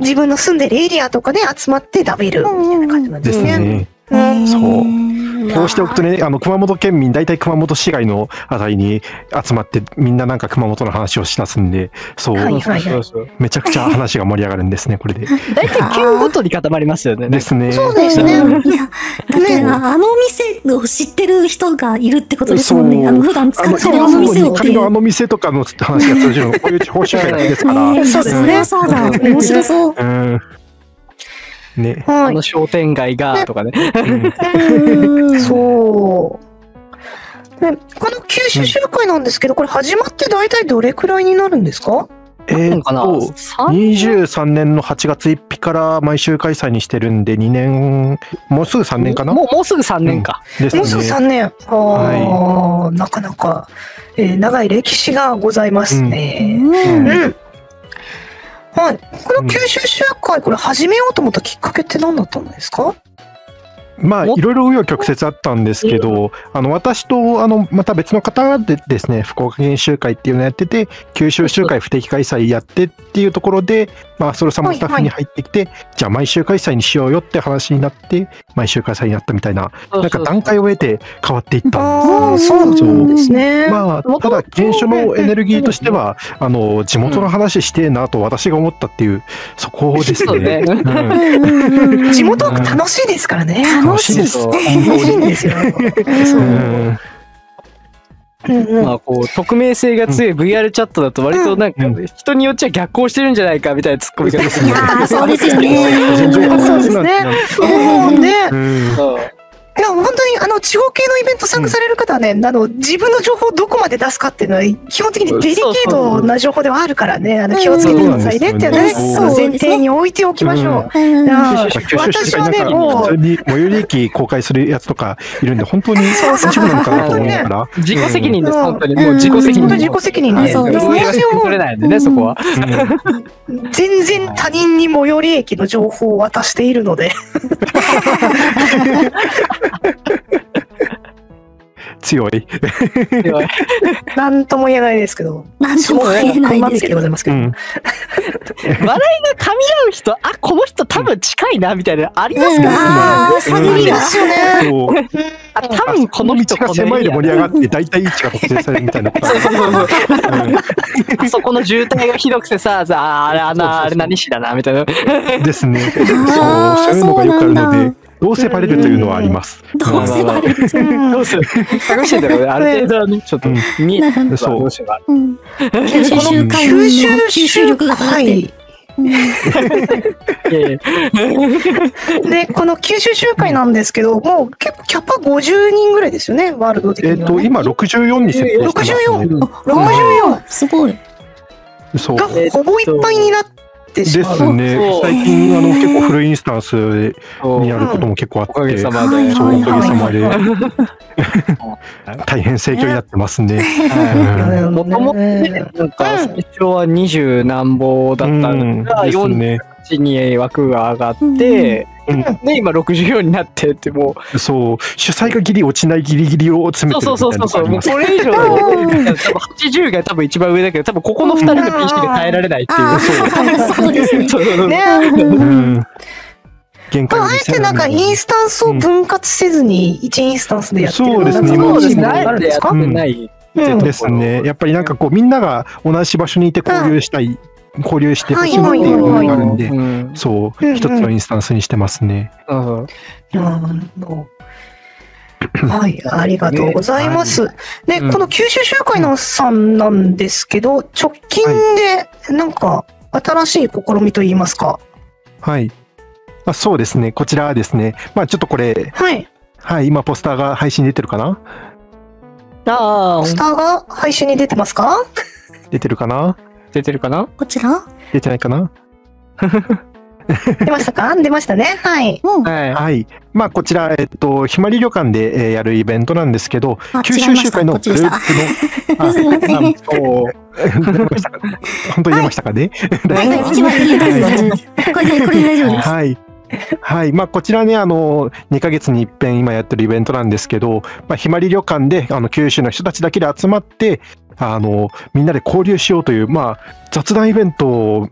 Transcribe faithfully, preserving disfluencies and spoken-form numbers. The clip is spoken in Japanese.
自分の住んでるエリアとかで集まって食べるみたいな感じなんでですすね。 ね。 うん、 そう。こうしておくとね、あの、熊本県民、大体熊本市街のあたりに集まって、みんななんか熊本の話をしだすんで、そう、 はいはいはい。 めちゃくちゃ話が盛り上がるんですね、これで。 大体県ごとに固まりますよね。 ですね。 そうですね。 いや、だってあの店を知ってる人がいるってことですもんね。あの普段使ってるあの店をっていう。 あの店とかの話が通じるの、こういう地方社会だけですから。 そうですね。それはそうだ。面白そう。 うんね、 あの商店街がとかね。 そう。で、この九州集会なんですけど、これ始まって大体どれくらいになるんですか？ えーっと、にじゅうさんねんのはちがつついたちから毎週開催にしてるんで、にねん、もうすぐさんねんかな？ もう、もうすぐさんねんか。 うん、ですね。 もうすぐさんねん。ああ、はい、なかなか、えー、長い歴史がございますね。うん。うんうんはい。この九州集会、これ始めようと思ったきっかけって何だったんですか？ まあ、いろいろ紆余曲折あったんですけど、あの、私と、あの、また別の方でですね、福岡県集会っていうのをやってて、九州集会不定期開催やってっていうところで、まあ、それさまスタッフに入ってきて、はいはい、じゃあ毎週開催にしようよって話になって、毎週開催になったみたいな、なんか段階を得て変わっていったんです。 ああ、そうなんですね。 まあ、ただ、原初のエネルギーとしては、あの、地元の話してえなと私が思ったっていう、そこですね。 地元楽しいですからね。 楽しいです。 楽しいんですよ。 まあこう匿名性が強い ブイアール チャットだと割となんか人によっちゃ逆行してるんじゃないかみたいなツッコミが出てくる。 ああ、そうですよね。 そうですね。いや、本当に、あの、地方系のイベント参加される方はね、うん、あの、自分の情報をどこまで出すかっていうのは、基本的にデリケートな情報ではあるからね、あの、気をつけてくださいねっていうのは、前提に置いておきましょう。私はね、もう。 普通に最寄り駅公開するやつとかいるんで、本当に大丈夫なのかなと思いながら。 自己責任です、本当に。もう自己責任。 本当に自己責任で。 取れないんでね、そこは。 全然他人に最寄り駅の情報を渡しているので。 強い。 強い。なんとも言えないですけど。 なんとも言えないですけど。 笑いが噛み合う人、あ、この人多分近いなみたいなありますか？ ああ、探りですよね。 多分この人が狭いで盛り上がって大体位置が特定されるみたいな。 そうそうそう。あそこの渋滞がひどくてさ、ああれあのあれ何市だなみたいな。 ですね。そうそういうのがよくあるので。どうせバレるというのはあります。 どうせバレる。 どうせ探してたらね、ある程度にちょっと見える。そう。 九州集会の吸収力が高い。 で、この九州集会なんですけど、もう結構キャパごじゅうにんぐらいですよね、ワールド的には、ね。 えっと、今ろくじゅうよんに設定してます、ね。 ろくじゅうよん。ろくじゅうよん。 すごい。 そう。 がほぼいっぱいになって。 ですね。最近あの結構古いインスタンスにやることも結構あって、おかげさまで、おかげさまで大変盛況になってますね。 もともとね、なんか最初は二十何本だったのがよんじゅうはちに枠が上がって、で今ろくじゅうよんになってってもうそう主催がギリ落ちないギリギリを詰めてるみたいな。 そうそうそうそう。もうこれ以上はちじゅうが多分一番上だけど、多分ここのふたりの ピーシー が耐えられないっていう。 そうですね。 限界あえてなんかインスタンスを分割せずにいちインスタンスでやってる。 そうですね。 そうですね。あるんですか？ないですね。やっぱりなんかこうみんなが同じ場所にいて交流したい。交流してほしいっていうのがあるんで、そう一つのインスタンスにしてますね。 はい、ありがとうございます。で、この九州集会のさんなんですけど、直近でなんか新しい試みといいますか。 はい。あ、そうですね。こちらですね。まあちょっとこれ、 はい、 はい、今ポスターが配信出てるかな？ ああ、 ポスターが配信に出てますか？ 出てるかな？ 出てるかな？ こちら？ 出てないかな？ 出ましたか？出ましたね。はい。 はい。まあ、こちら、えっと、ひまり旅館でやるイベントなんですけど、九州集会のグループの、 すみません。 本当に出ましたかね？ はい、一番いいです。これで、これで大丈夫です。 はい。はい。まあ、こちらね、あの、にかげつに一遍今やってるイベントなんですけど、まあ、ひまり旅館で、あの、九州の人たちだけで集まって、あの、みんなで交流しようという、まあ、雑談イベント